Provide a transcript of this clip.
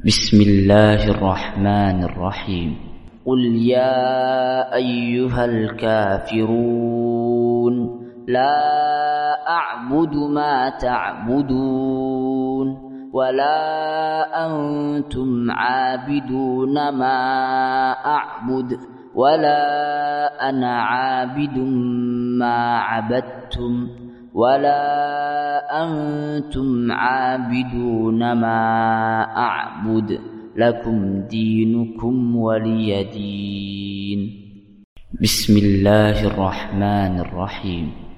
بسم الله الرحمن الرحيم. قل يا أيها الكافرون لا أعبد ما تعبدون ولا أنتم عابدون ما أعبد ولا أنا عابد ما عبدتم ولا أنتم عابدون ما أعبد لكم دينكم ولي دين. بسم الله الرحمن الرحيم.